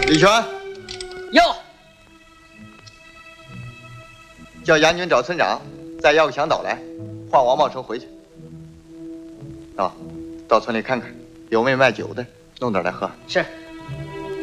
李全， 哟， 叫杨军找村长，再要个向导来，换王茂成回去。啊，到村里看看，有没有卖酒的，弄点来喝。 是。